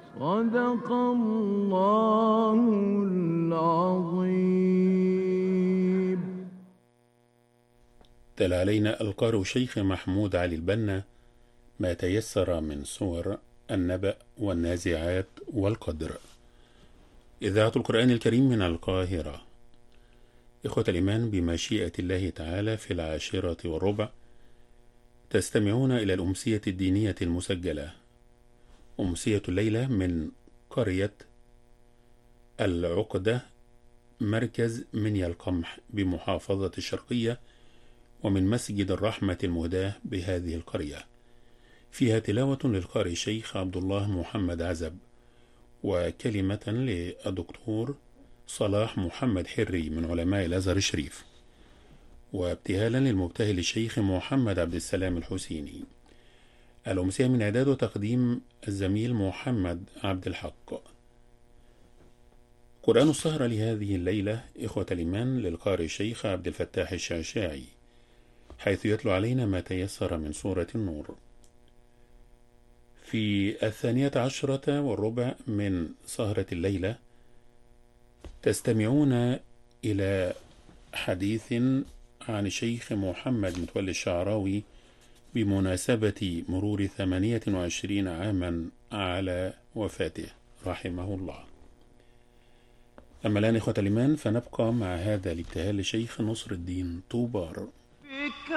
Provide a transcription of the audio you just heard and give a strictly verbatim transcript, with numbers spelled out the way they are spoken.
صدق الله العظيم. تلا علينا القارئ شيخ محمود علي البنا ما تيسر من سور النبأ والنازعات والقدر. إذاعة القرآن الكريم من القاهرة. إخوة الإيمان، بمشيئة الله تعالى في العاشرة والربع تستمعون إلى الأمسية الدينية المسجلة، أمسية الليلة من قرية العقدة، مركز منيا القمح بمحافظة الشرقية، ومن مسجد الرحمة المهداة بهذه القرية. فيها تلاوة للقارئ الشيخ عبد الله محمد عزب، وكلمة للدكتور صلاح محمد حري من علماء الأزهر الشريف، وابتهالا للمبتهل الشيخ محمد عبد السلام الحسيني. الأمسية من إعداد وتقديم الزميل محمد عبد الحق. قرآن السهرة لهذه الليلة إخوة الإيمان للقارئ الشيخ عبد الفتاح الشعشاعي، حيث يتلو علينا ما تيسر من سورة النور. في الثانية عشرة والربع من سهرة الليلة تستمعون إلى حديث عن الشيخ محمد متولي الشعراوي بمناسبة مرور ثمانية وعشرين عاما على وفاته رحمه الله. أما الآن إخوة الإيمان فنبقى مع هذا الابتهال لشيخ نصر الدين طوبار.